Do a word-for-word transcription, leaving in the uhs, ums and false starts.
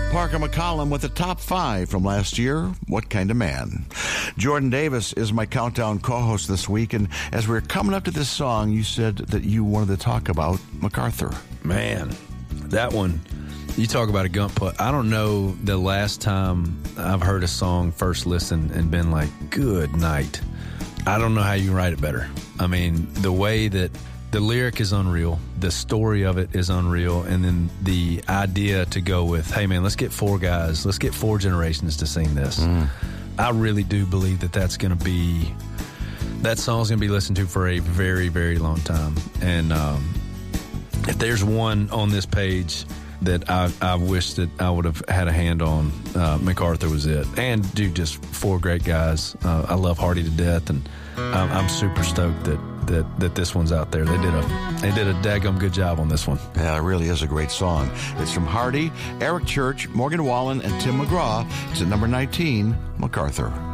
Parker McCollum with the top five from last year, What Kind of Man. Jordan Davis is my Countdown co-host this week, and as we we're coming up to this song, you said that you wanted to talk about MacArthur. Man, that one, you talk about a gump putt. I don't know the last time I've heard a song first listen and been like, good night. I don't know how you write it better. I mean, the way that the lyric is unreal, the story of it is unreal, and then the idea to go with, hey man, let's get four guys, let's get four generations to sing this. Mm. I really do believe that that's going to be, that song's going to be listened to for a very, very long time. And um, if there's one on this page that I, I wish that I would have had a hand on, uh, MacArthur was it. And, dude, just four great guys. Uh, I love Hardy to death, and I'm, I'm super stoked that, that that this one's out there. They did a they did a daggum good job on this one. Yeah, it really is a great song. It's from Hardy, Eric Church, Morgan Wallen, and Tim McGraw. It's at number nineteen, MacArthur.